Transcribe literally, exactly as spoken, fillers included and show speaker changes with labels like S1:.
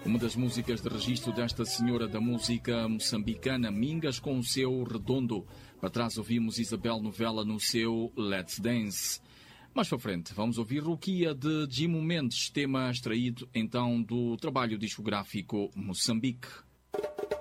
S1: Uma das músicas de registro desta senhora da música moçambicana, Mingas, com o seu Redondo. Para trás ouvimos Isabel Novella no seu Let's Dance. Mais para frente, vamos ouvir Rukia de Jimo Mendes, tema extraído então do trabalho discográfico Moçambique.